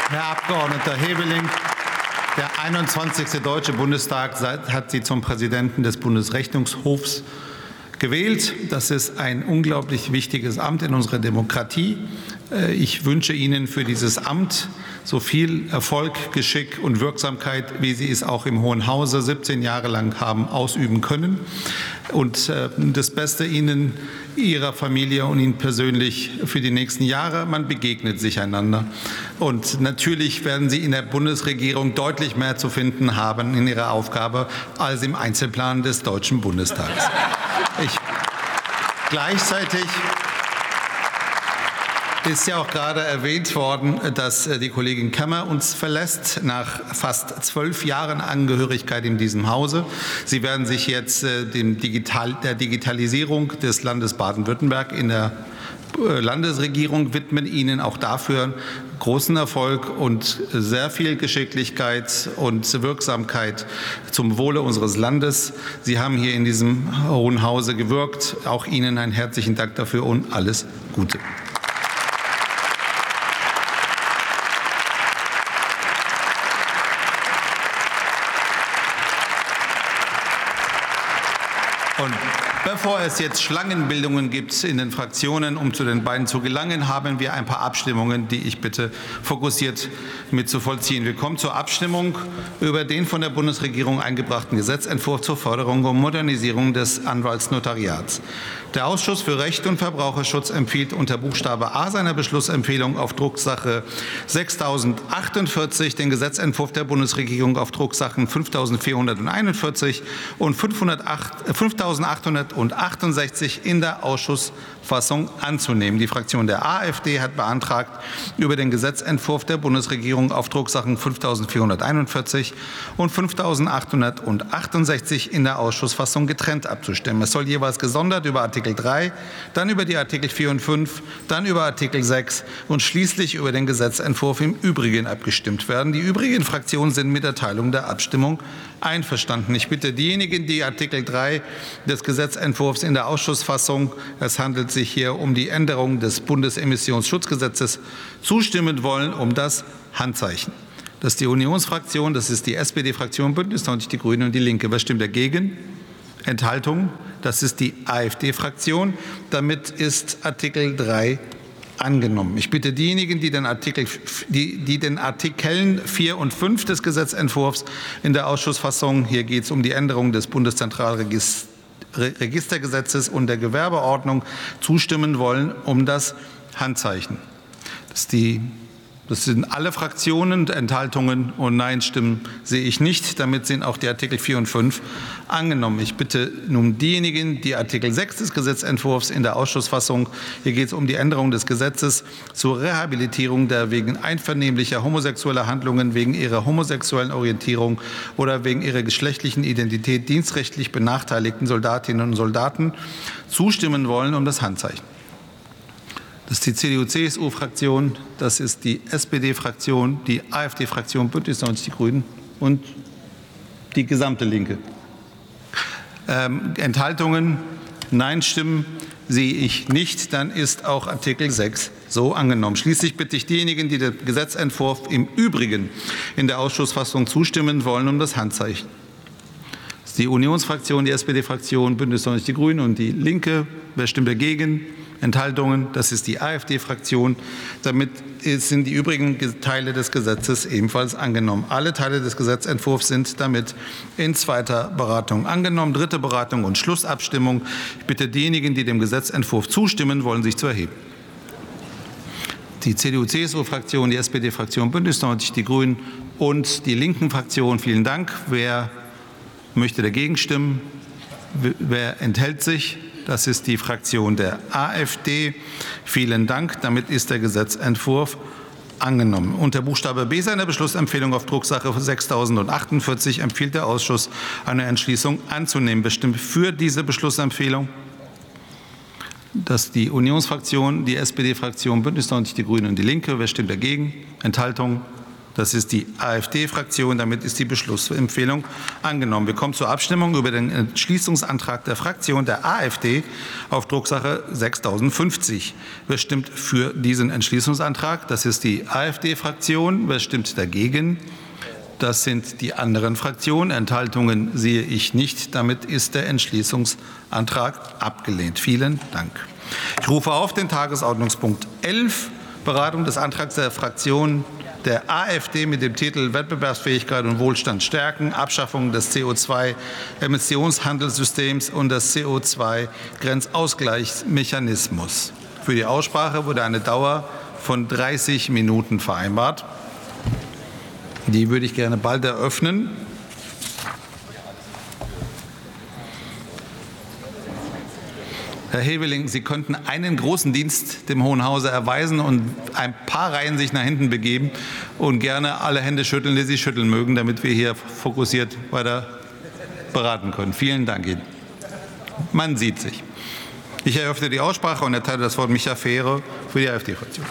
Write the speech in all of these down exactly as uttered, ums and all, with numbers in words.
Herr Abgeordneter Hebeling, der einundzwanzigste Deutsche Bundestag hat Sie zum Präsidenten des Bundesrechnungshofs gewählt. Das ist ein unglaublich wichtiges Amt in unserer Demokratie. Ich wünsche Ihnen für dieses Amt so viel Erfolg, Geschick und Wirksamkeit, wie Sie es auch im Hohen Hause siebzehn Jahre lang haben ausüben können. Und das Beste Ihnen, Ihrer Familie und Ihnen persönlich für die nächsten Jahre. Man begegnet sich einander. Und natürlich werden Sie in der Bundesregierung deutlich mehr zu finden haben in Ihrer Aufgabe als im Einzelplan des Deutschen Bundestags. Ich, gleichzeitig ist ja auch gerade erwähnt worden, dass die Kollegin Kammer uns verlässt nach fast zwölf Jahren Angehörigkeit in diesem Hause. Sie werden sich jetzt dem Digital, der Digitalisierung des Landes Baden-Württemberg in der Landesregierung widmen, Ihnen auch dafür großen Erfolg und sehr viel Geschicklichkeit und Wirksamkeit zum Wohle unseres Landes. Sie haben hier in diesem Hohen Hause gewirkt. Auch Ihnen einen herzlichen Dank dafür und alles Gute. Und bevor es jetzt Schlangenbildungen gibt in den Fraktionen, um zu den beiden zu gelangen, haben wir ein paar Abstimmungen, die ich bitte fokussiert mit zu vollziehen. Wir kommen zur Abstimmung über den von der Bundesregierung eingebrachten Gesetzentwurf zur Förderung und Modernisierung des Anwaltsnotariats. Der Ausschuss für Recht und Verbraucherschutz empfiehlt unter Buchstabe A seiner Beschlussempfehlung auf Drucksache sechstausendachundvierzig den Gesetzentwurf der Bundesregierung auf Drucksachen fünftausendvierhunderteinundvierzig und fünftausendachthundertachtundsechzig in der Ausschussfassung anzunehmen. Die Fraktion der AfD hat beantragt, über den Gesetzentwurf der Bundesregierung auf Drucksachen fünftausendvierhunderteinundvierzig und fünftausendachthundertachtundsechzig in der Ausschussfassung getrennt abzustimmen. Es soll jeweils gesondert über Artikel drei, dann über die Artikel vier und fünf, dann über Artikel sechs und schließlich über den Gesetzentwurf im Übrigen abgestimmt werden. Die übrigen Fraktionen sind mit der Teilung der Abstimmung einverstanden. Ich bitte diejenigen, die Artikel drei des Gesetzentwurfs in der Ausschussfassung, es handelt sich hier um die Änderung des Bundesemissionsschutzgesetzes, zustimmen wollen, um das Handzeichen. Das ist die Unionsfraktion, das ist die S P D-Fraktion, Bündnis neunzig, die Grünen und die Linke. Wer stimmt dagegen? Enthaltung? Das ist die AfD-Fraktion. Damit ist Artikel drei angenommen. Ich bitte diejenigen, die den, Artikel, die, die den Artikeln vier und fünf des Gesetzentwurfs in der Ausschussfassung, hier geht es um die Änderung des Bundeszentralregistergesetzes und der Gewerbeordnung, zustimmen wollen, um das Handzeichen. Das ist die Das sind alle Fraktionen. Enthaltungen und Nein-Stimmen sehe ich nicht. Damit sind auch die Artikel vier und fünf angenommen. Ich bitte nun diejenigen, die Artikel sechs des Gesetzentwurfs in der Ausschussfassung, hier geht es um die Änderung des Gesetzes zur Rehabilitierung der wegen einvernehmlicher homosexueller Handlungen, wegen ihrer homosexuellen Orientierung oder wegen ihrer geschlechtlichen Identität dienstrechtlich benachteiligten Soldatinnen und Soldaten zustimmen wollen, um das Handzeichen. Das ist die C D U C S U-Fraktion, das ist die S P D-Fraktion, die AfD-Fraktion, Bündnis neunzig, die Grünen und die gesamte Linke. Ähm, Enthaltungen, Nein-Stimmen sehe ich nicht. Dann ist auch Artikel sechs so angenommen. Schließlich bitte ich diejenigen, die dem Gesetzentwurf im Übrigen in der Ausschussfassung zustimmen wollen, um das Handzeichen. Das ist die Unionsfraktion, die S P D-Fraktion, Bündnis neunzig, die Grünen und die Linke. Wer stimmt dagegen? Enthaltungen, das ist die AfD-Fraktion. Damit sind die übrigen Teile des Gesetzes ebenfalls angenommen. Alle Teile des Gesetzentwurfs sind damit in zweiter Beratung angenommen. Dritte Beratung und Schlussabstimmung. Ich bitte diejenigen, die dem Gesetzentwurf zustimmen wollen, sich zu erheben. Die C D U C S U-Fraktion, die S P D-Fraktion, Bündnis neunzig, die Grünen und die Linken-Fraktion. Vielen Dank. Wer möchte dagegen stimmen? Wer enthält sich? Das ist die Fraktion der AfD. Vielen Dank. Damit ist der Gesetzentwurf angenommen. Unter Buchstabe B seiner Beschlussempfehlung auf Drucksache sechstausendachundvierzig empfiehlt der Ausschuss, eine Entschließung anzunehmen. Bestimmt für diese Beschlussempfehlung. Das ist die Unionsfraktion, die S P D-Fraktion, Bündnis neunzig, die Grünen und die Linke. Wer stimmt dagegen? Enthaltung? Das ist die AfD-Fraktion. Damit ist die Beschlussempfehlung angenommen. Wir kommen zur Abstimmung über den Entschließungsantrag der Fraktion der AfD auf Drucksache sechstausendfünfzig. Wer stimmt für diesen Entschließungsantrag? Das ist die AfD-Fraktion. Wer stimmt dagegen? Das sind die anderen Fraktionen. Enthaltungen sehe ich nicht. Damit ist der Entschließungsantrag abgelehnt. Vielen Dank. Ich rufe auf den Tagesordnungspunkt elf, Beratung des Antrags der Fraktion der AfD mit dem Titel Wettbewerbsfähigkeit und Wohlstand stärken, Abschaffung des C O zwei Emissionshandelssystems und des C O zwei Grenzausgleichsmechanismus. Für die Aussprache wurde eine Dauer von dreißig Minuten vereinbart. Die würde ich gerne bald eröffnen. Herr Heveling, Sie könnten einen großen Dienst dem Hohen Hause erweisen und ein paar Reihen sich nach hinten begeben und gerne alle Hände schütteln, die Sie schütteln mögen, damit wir hier fokussiert weiter beraten können. Vielen Dank Ihnen. Man sieht sich. Ich eröffne die Aussprache und erteile das Wort Micha Fehre für die AfD-Fraktion.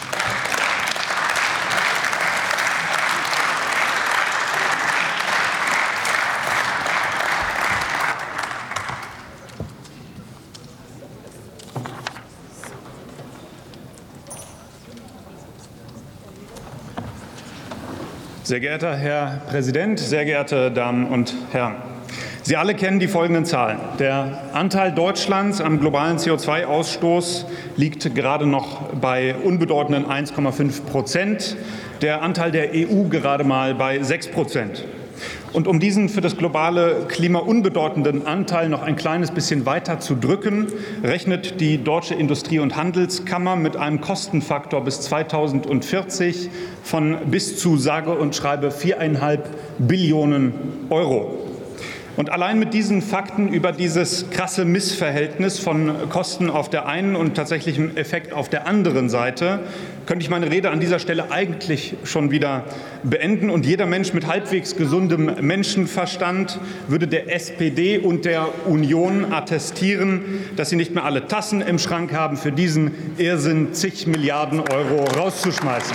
Sehr geehrter Herr Präsident, sehr geehrte Damen und Herren! Sie alle kennen die folgenden Zahlen. Der Anteil Deutschlands am globalen C O zwei Ausstoß liegt gerade noch bei unbedeutenden eins Komma fünf Prozent, der Anteil der E U gerade mal bei sechs Prozent. Und um diesen für das globale Klima unbedeutenden Anteil noch ein kleines bisschen weiter zu drücken, rechnet die Deutsche Industrie- und Handelskammer mit einem Kostenfaktor bis zweitausendvierzig von bis zu sage und schreibe viereinhalb Billionen Euro. Und allein mit diesen Fakten über dieses krasse Missverhältnis von Kosten auf der einen und tatsächlichem Effekt auf der anderen Seite könnte ich meine Rede an dieser Stelle eigentlich schon wieder beenden. Und jeder Mensch mit halbwegs gesundem Menschenverstand würde der S P D und der Union attestieren, dass sie nicht mehr alle Tassen im Schrank haben, für diesen Irrsinn zig Milliarden Euro rauszuschmeißen.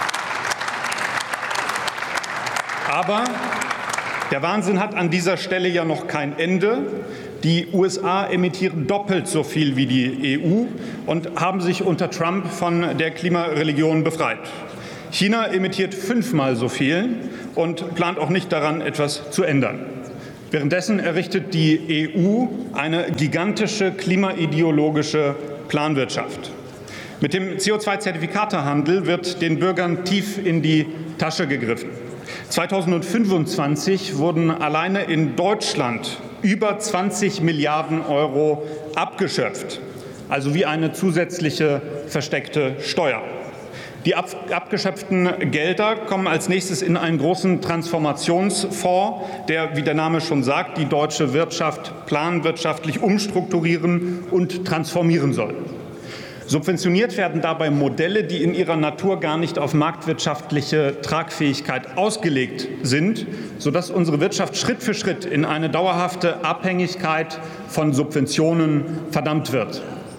Aber der Wahnsinn hat an dieser Stelle ja noch kein Ende. Die U S A emittieren doppelt so viel wie die E U und haben sich unter Trump von der Klimareligion befreit. China emittiert fünfmal so viel und plant auch nicht daran, etwas zu ändern. Währenddessen errichtet die E U eine gigantische klimaideologische Planwirtschaft. Mit dem C O zwei Zertifikatehandel wird den Bürgern tief in die Tasche gegriffen. zweitausendfünfundzwanzig wurden alleine in Deutschland über zwanzig Milliarden Euro abgeschöpft, also wie eine zusätzliche versteckte Steuer. Die ab, abgeschöpften Gelder kommen als nächstes in einen großen Transformationsfonds, der, wie der Name schon sagt, die deutsche Wirtschaft planwirtschaftlich umstrukturieren und transformieren soll. Subventioniert werden dabei Modelle, die in ihrer Natur gar nicht auf marktwirtschaftliche Tragfähigkeit ausgelegt sind, sodass unsere Wirtschaft Schritt für Schritt in eine dauerhafte Abhängigkeit von Subventionen verdammt wird.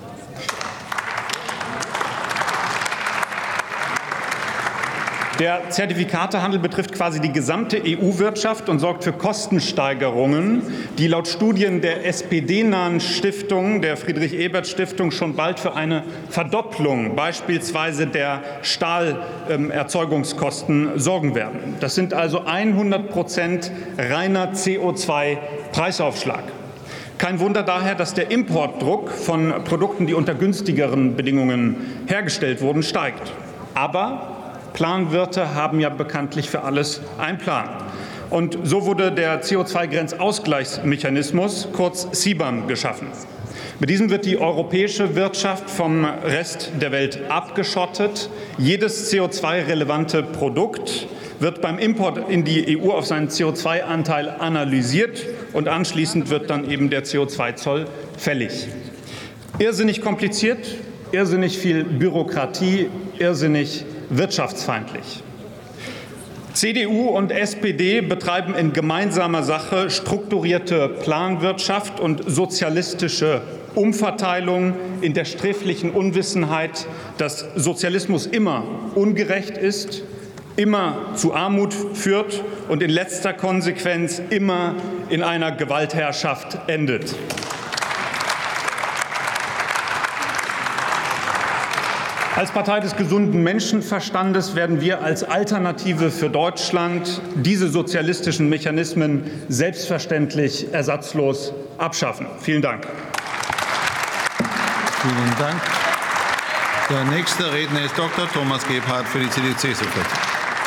Der Zertifikatehandel betrifft quasi die gesamte E U-Wirtschaft und sorgt für Kostensteigerungen, die laut Studien der S P D-nahen Stiftung, der Friedrich-Ebert-Stiftung, schon bald für eine Verdopplung beispielsweise der Stahlerzeugungskosten sorgen werden. Das sind also hundert Prozent reiner C O zwei Preisaufschlag. Kein Wunder daher, dass der Importdruck von Produkten, die unter günstigeren Bedingungen hergestellt wurden, steigt. Aber Planwirte haben ja bekanntlich für alles einen Plan. Und so wurde der C O zwei Grenzausgleichsmechanismus, kurz C B A M, geschaffen. Mit diesem wird die europäische Wirtschaft vom Rest der Welt abgeschottet. Jedes C O zwei relevante Produkt wird beim Import in die E U auf seinen C O zwei Anteil analysiert und anschließend wird dann eben der C O zwei Zoll fällig. Irrsinnig kompliziert, irrsinnig viel Bürokratie, irrsinnig wirtschaftsfeindlich. C D U und S P D betreiben in gemeinsamer Sache strukturierte Planwirtschaft und sozialistische Umverteilung in der sträflichen Unwissenheit, dass Sozialismus immer ungerecht ist, immer zu Armut führt und in letzter Konsequenz immer in einer Gewaltherrschaft endet. Als Partei des gesunden Menschenverstandes werden wir als Alternative für Deutschland diese sozialistischen Mechanismen selbstverständlich ersatzlos abschaffen. Vielen Dank. Vielen Dank. Der nächste Redner ist Doktor Thomas Gebhardt für die C D U C S U-Fraktion.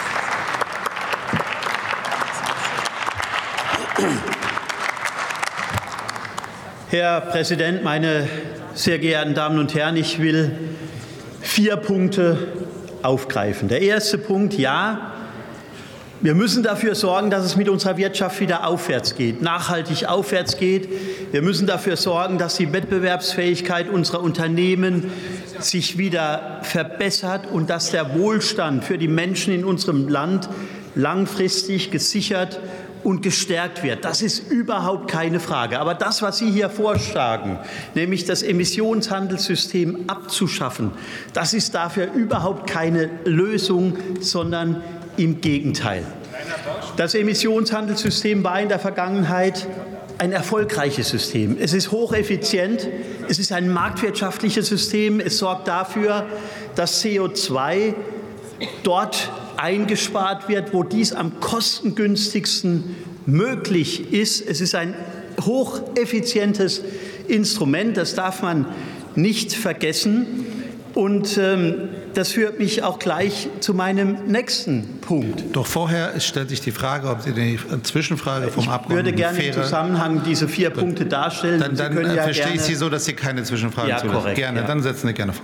Herr Präsident, meine sehr geehrten Damen und Herren! Ich will vier Punkte aufgreifen. Der erste Punkt: Ja, wir müssen dafür sorgen, dass es mit unserer Wirtschaft wieder aufwärts geht, nachhaltig aufwärts geht. Wir müssen dafür sorgen, dass die Wettbewerbsfähigkeit unserer Unternehmen sich wieder verbessert und dass der Wohlstand für die Menschen in unserem Land langfristig gesichert und gestärkt wird. Das ist überhaupt keine Frage. Aber das, was Sie hier vorschlagen, nämlich das Emissionshandelssystem abzuschaffen, das ist dafür überhaupt keine Lösung, sondern im Gegenteil. Das Emissionshandelssystem war in der Vergangenheit ein erfolgreiches System. Es ist hocheffizient, es ist ein marktwirtschaftliches System, es sorgt dafür, dass C O zwei dort eingespart wird, wo dies am kostengünstigsten möglich ist. Es ist ein hocheffizientes Instrument, das darf man nicht vergessen. Und ähm, das führt mich auch gleich zu meinem nächsten Punkt. Doch vorher stellt sich die Frage, ob Sie die Zwischenfrage vom ich Abgeordneten würde gerne im Zusammenhang diese vier Punkte darstellen. Dann, dann ja verstehe gerne, ich Sie so, dass Sie keine Zwischenfragen ja, zulassen. korrekt, Gerne, ja. dann setzen Sie gerne vor.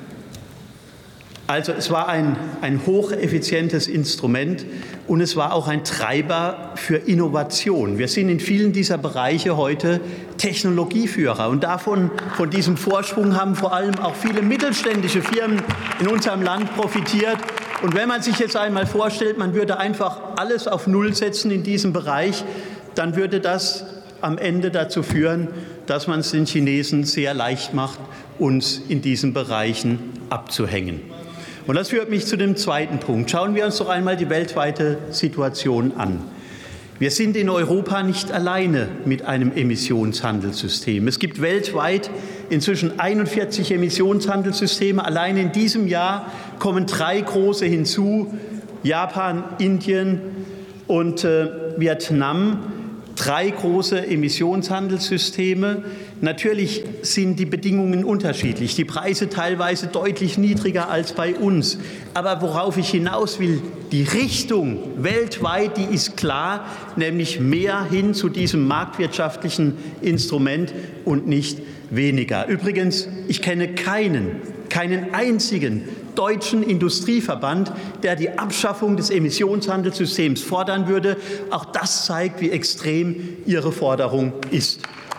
Also es war ein, ein hocheffizientes Instrument und es war auch ein Treiber für Innovation. Wir sind in vielen dieser Bereiche heute Technologieführer und davon, von diesem Vorsprung haben vor allem auch viele mittelständische Firmen in unserem Land profitiert. Und wenn man sich jetzt einmal vorstellt, man würde einfach alles auf Null setzen in diesem Bereich, dann würde das am Ende dazu führen, dass man es den Chinesen sehr leicht macht, uns in diesen Bereichen abzuhängen. Und das führt mich zu dem zweiten Punkt. Schauen wir uns doch einmal die weltweite Situation an. Wir sind in Europa nicht alleine mit einem Emissionshandelssystem. Es gibt weltweit inzwischen einundvierzig Emissionshandelssysteme. Allein in diesem Jahr kommen drei große hinzu: Japan, Indien und äh, Vietnam. Drei große Emissionshandelssysteme. Natürlich sind die Bedingungen unterschiedlich, die Preise teilweise deutlich niedriger als bei uns. Aber worauf ich hinaus will, die Richtung weltweit, die ist klar, nämlich mehr hin zu diesem marktwirtschaftlichen Instrument und nicht weniger. Übrigens, ich kenne keinen, keinen einzigen deutschen Industrieverband, der die Abschaffung des Emissionshandelssystems fordern würde. Auch das zeigt, wie extrem Ihre Forderung ist.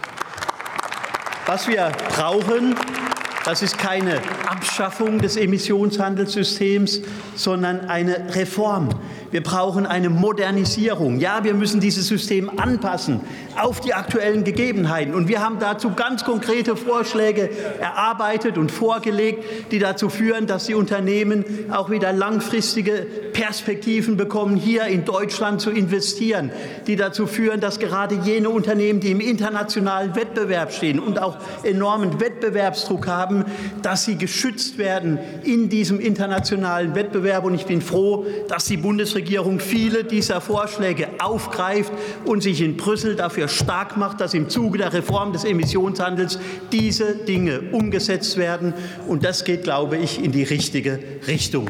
Was wir brauchen, das ist keine Abschaffung des Emissionshandelssystems, sondern eine Reform. Wir brauchen eine Modernisierung. Ja, wir müssen dieses System anpassen auf die aktuellen Gegebenheiten. Und wir haben dazu ganz konkrete Vorschläge erarbeitet und vorgelegt, die dazu führen, dass die Unternehmen auch wieder langfristige Perspektiven bekommen, hier in Deutschland zu investieren, die dazu führen, dass gerade jene Unternehmen, die im internationalen Wettbewerb stehen und auch enormen Wettbewerbsdruck haben, dass sie geschützt werden in diesem internationalen Wettbewerb. Und ich bin froh, dass die Bundesregierung viele dieser Vorschläge aufgreift und sich in Brüssel dafür stark macht, dass im Zuge der Reform des Emissionshandels diese Dinge umgesetzt werden. Und das geht, glaube ich, in die richtige Richtung.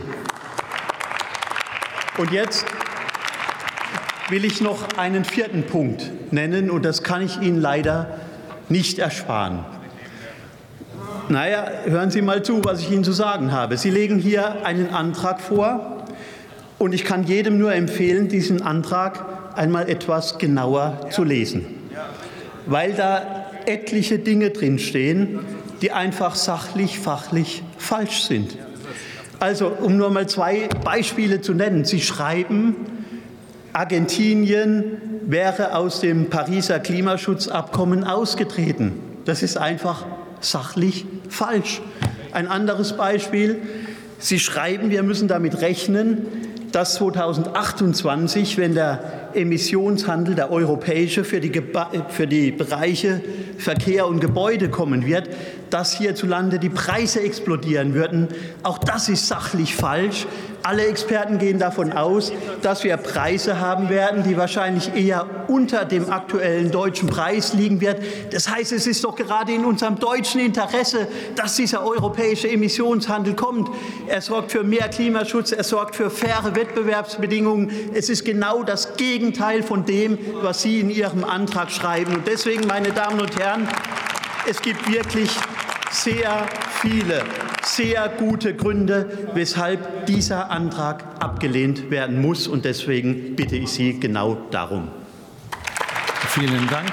Und jetzt will ich noch einen vierten Punkt nennen, und das kann ich Ihnen leider nicht ersparen. Naja, hören Sie mal zu, was ich Ihnen zu sagen habe. Sie legen hier einen Antrag vor, und ich kann jedem nur empfehlen, diesen Antrag einmal etwas genauer zu lesen, weil da etliche Dinge drinstehen, die einfach sachlich, fachlich falsch sind. Also, um nur mal zwei Beispiele zu nennen. Sie schreiben, Argentinien wäre aus dem Pariser Klimaschutzabkommen ausgetreten. Das ist einfach sachlich falsch. Ein anderes Beispiel: Sie schreiben, wir müssen damit rechnen, dass zweitausendachtundzwanzig, wenn der Emissionshandel, der europäische, für die, für die Bereiche Verkehr und Gebäude kommen wird, dass hierzulande die Preise explodieren würden. Auch das ist sachlich falsch. Alle Experten gehen davon aus, dass wir Preise haben werden, die wahrscheinlich eher unter dem aktuellen deutschen Preis liegen wird. Das heißt, es ist doch gerade in unserem deutschen Interesse, dass dieser europäische Emissionshandel kommt. Er sorgt für mehr Klimaschutz, er sorgt für faire Wettbewerbsbedingungen. Es ist genau das Gegenteil von dem, was Sie in Ihrem Antrag schreiben. Und deswegen, meine Damen und Herren, es gibt wirklich sehr viele, sehr gute Gründe, weshalb dieser Antrag abgelehnt werden muss. Und deswegen bitte ich Sie genau darum. Vielen Dank.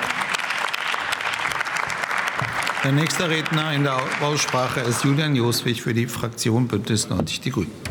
Der nächste Redner in der Aussprache ist Julian Joswig für die Fraktion Bündnis neunzig Die Grünen.